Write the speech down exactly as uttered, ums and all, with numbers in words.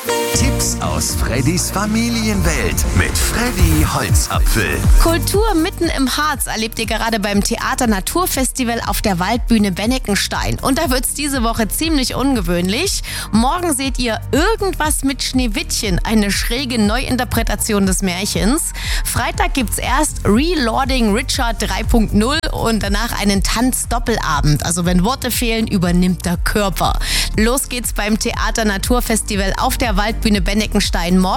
Tipps aus Freddys Familienwelt mit Freddy Holzapfel. Kultur mitten im Harz erlebt ihr gerade beim Theater Naturfestival auf der Waldbühne Benneckenstein. Und da wird's diese Woche ziemlich ungewöhnlich. Morgen seht ihr Irgendwas mit Schneewittchen, eine schräge Neuinterpretation des Märchens. Freitag gibt's erst Relording Richard drei Punkt null und danach einen Tanzdoppelabend. Also wenn Worte fehlen, übernimmt der Körper. Los geht's beim Theater Naturfestival auf der Waldbühne Benneckenstein morgen.